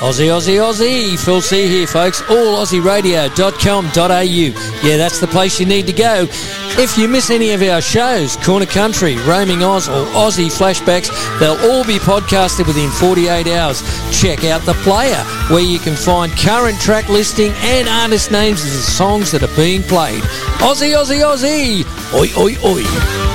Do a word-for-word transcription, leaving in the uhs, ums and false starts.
Aussie, Aussie, Aussie. Phil C here, folks. all aussie radio dot com dot a u. Yeah, that's the place you need to go. If you miss any of our shows, Corner Country, Roaming Oz, or Aussie Flashbacks, they'll all be podcasted within forty-eight hours. Check out The Player, where you can find current track listing and artist names of the songs that are being played. Aussie, Aussie, Aussie. Oi, oi, oi.